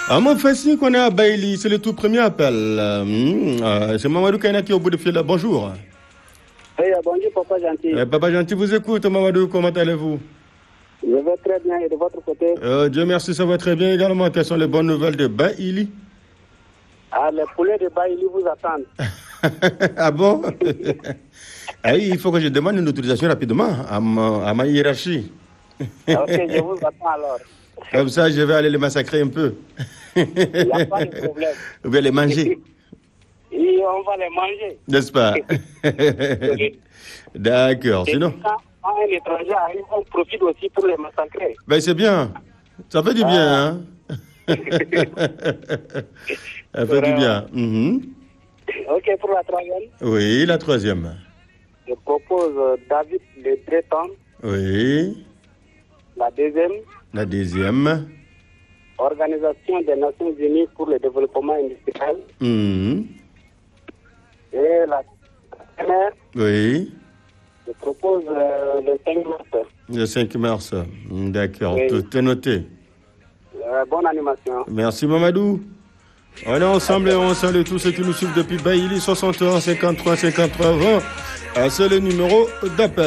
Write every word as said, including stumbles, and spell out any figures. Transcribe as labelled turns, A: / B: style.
A: À mon facile qu'on est à Bailey, c'est le tout premier appel. Euh, euh, c'est Mamadou Kaina qui est au bout de fil. Bonjour.
B: Oui, bonjour, Papa Gentil.
A: Eh, Papa Gentil vous écoute, Mamadou. Comment allez-vous?
B: Je vais très bien. Et de votre côté?
A: euh, Dieu merci, ça va très bien également. Quelles sont les bonnes nouvelles de Bailey?
B: Ah, les poulets de Bailey vous attendent.
A: Ah bon? Ah oui, il faut que je demande une autorisation rapidement à ma, à ma hiérarchie.
B: Ok, je vous attends alors.
A: Comme ça, je vais aller les massacrer un peu.
B: Il n'y a pas de problème.
A: Ou bien les manger.
B: Et on va les manger.
A: N'est-ce pas? D'accord.
B: Et
A: Sinon.
B: quand un étranger arrive, on profite aussi pour les massacrer.
A: Ben c'est bien. Ça fait du bien, ah. Hein? Ça fait du bien. Mm-hmm.
B: Ok, pour la troisième.
A: Oui, la troisième.
B: Je propose euh, David Le Breton.
A: Oui.
B: La deuxième.
A: La deuxième.
B: Organisation des Nations Unies pour le développement industriel.
A: Mm-hmm.
B: Et la première.
A: Oui.
B: Je propose euh, le cinq mars.
A: Le cinq mars. D'accord.
B: Oui.
A: Tout est noté.
B: Euh, bonne animation.
A: Merci Mamadou. On est ensemble et on salue tous ceux qui nous suivent depuis Bailey, soixante et un cinquante-trois cinquante-trois vingt. C'est le numéro d'appel.